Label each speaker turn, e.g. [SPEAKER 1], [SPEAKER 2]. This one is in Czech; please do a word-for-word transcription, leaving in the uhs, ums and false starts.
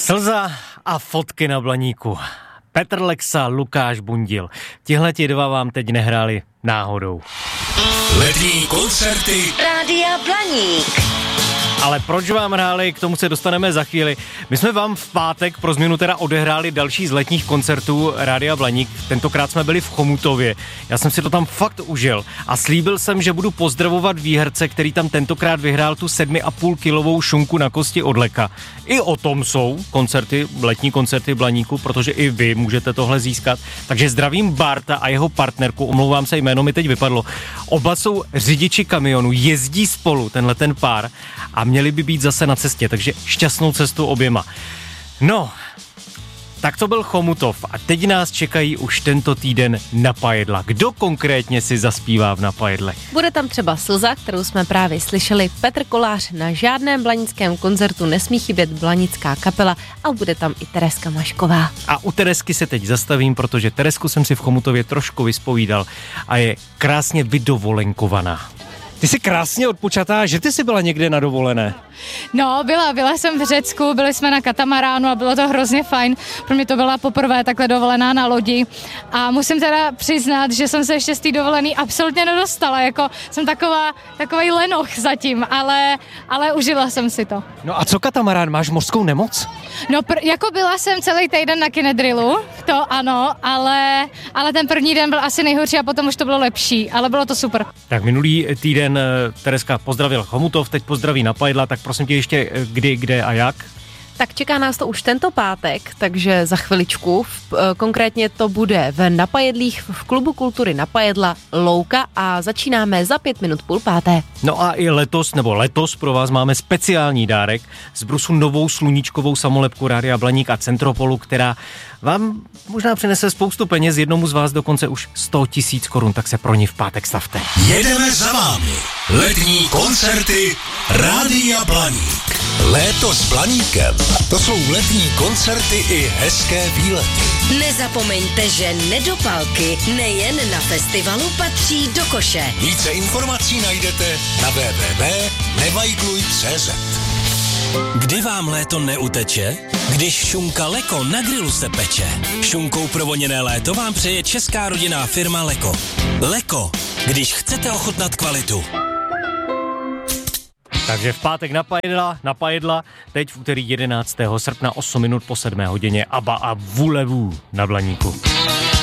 [SPEAKER 1] Slza a fotky na Blaníku. Petr Lexa, Lukáš Bundil. Tihleti dva vám teď nehráli náhodou.
[SPEAKER 2] Letní koncerty
[SPEAKER 3] Rádia Blaník.
[SPEAKER 1] Ale proč vám hráli, k tomu se dostaneme za chvíli. My jsme vám v pátek pro změnu teda odehráli další z letních koncertů Rádia Blaník. Tentokrát jsme byli v Chomutově. Já jsem si to tam fakt užil a slíbil jsem, že budu pozdravovat výherce, který tam tentokrát vyhrál tu sedmi a půl kilovou šunku na kosti od Leka. I o tom jsou koncerty, letní koncerty Blaníku, protože i vy můžete tohle získat. Takže zdravím Barta a jeho partnerku, omlouvám se, jméno mi teď vypadlo. Oba jsou řidiči kamionů, jezdí spolu, tenhle ten pár, a měli by být zase na cestě, takže šťastnou cestu oběma. No, tak to byl Chomutov a teď nás čekají už tento týden Napajedla. Kdo konkrétně si zaspívá v Napajedlech?
[SPEAKER 4] Bude tam třeba Slza, kterou jsme právě slyšeli, Petr Kolář, na žádném blanickém koncertu nesmí chybět blanická kapela a bude tam i Tereska Mašková.
[SPEAKER 1] A u Teresky se teď zastavím, protože Teresku jsem si v Chomutově trošku vyspovídal a je krásně vydovolenkovaná. Ty jsi krásně odpočatá, že ty jsi byla někde na dovolené.
[SPEAKER 5] No, byla, byla jsem v Řecku, byli jsme na katamaránu a bylo to hrozně fajn. Pro mě to byla poprvé takhle dovolená na lodi a musím teda přiznat, že jsem se ještě z té dovolený absolutně nedostala, jako jsem taková, takovej lenoch zatím, ale, ale užila jsem si to.
[SPEAKER 1] No a co katamarán, máš mořskou nemoc?
[SPEAKER 5] No, pr- jako byla jsem celý týden na kinedrilu, to ano, ale, ale ten první den byl asi nejhorší a potom už to bylo lepší, ale bylo to super.
[SPEAKER 1] Tak minulý týden Tereska pozdravil Chomutov, teď pozdraví Napajedla, tak prosím tě ještě kdy, kde a jak?
[SPEAKER 4] Tak čeká nás to už tento pátek, takže za chviličku. Konkrétně to bude v Napajedlích v Klubu kultury Napajedla Louka a začínáme za pět minut půl páté.
[SPEAKER 1] No a i letos, nebo letos pro vás máme speciální dárek z Brusu novou sluníčkovou samolepku Rádia Blaník a Centropolu, která vám možná přinese spoustu peněz, jednomu z vás dokonce už sto tisíc korun, tak se pro ní v pátek stavte.
[SPEAKER 2] jedeme za vámi. Letní koncerty Rádia Blaník. Léto s Blaníkem. To jsou letní koncerty i hezké výlety.
[SPEAKER 3] Nezapomeňte, že nedopalky nejen na festivalu patří do koše.
[SPEAKER 2] Více informací najdete na w w w tečka nevajgluj tečka cé zet. Kdy vám léto neuteče? Když šunka Leko na grilu se peče. Šunkou provoněné léto vám přeje česká rodinná firma Leko. Leko, když chcete ochutnat kvalitu.
[SPEAKER 1] Takže v pátek napajedla, napajedla, teď v úterý jedenáctého srpna osm minut po sedmé hodině Abba a Voulez-vous na Blaníku.